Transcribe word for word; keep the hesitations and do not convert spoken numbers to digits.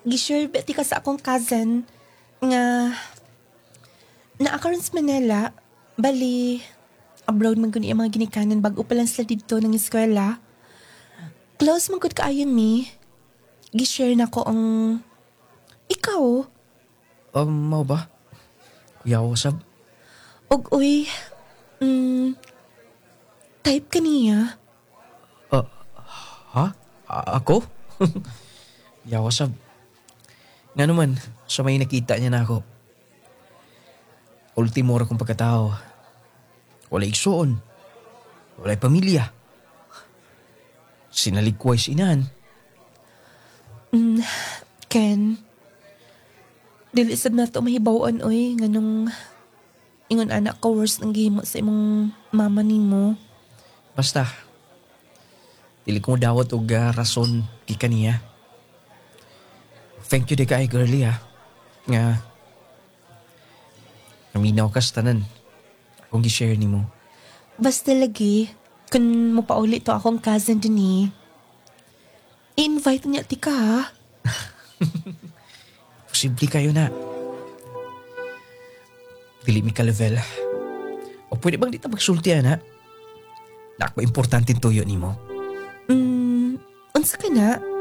Gishare ba ti ka sa akong cousin nga naakaroon sa Manila. Bali, abroad man kun iya mga ginikanan bago pa lang sila dito ng eskwela. Close man gud kaayo mi. Gishare na ko ang ikaw. Um, mau ba? Kuya ko sab. Og uy, mm, type ka niya. Uh, ha? A- ako? Kuya ko sab. Nga naman, sa may nakita niya na ako. Ultimo ra kong pagkatao. Walay igsoon. Walay pamilya. Sinaligway si inahan. Mm, Ken, dili sad na to mahibawan oy nganong ingon anak ko worst ang gihimo sa imong mama nimo. Basta, dili ko dawat og ah, rason di kaniya. Thank you di kay girlie ha. Nga, naminaw ka sa tanan. Akong gi-share ni mo. Basta lagi, kun mo pauli to akong cousin din eh. I-invite niya ti ka ha. Posible kayo na. Dili mi ka level. O pwede bang dito magsultihan ha? Nakpa importante tuyo ni mo. Mm, unsa ka na?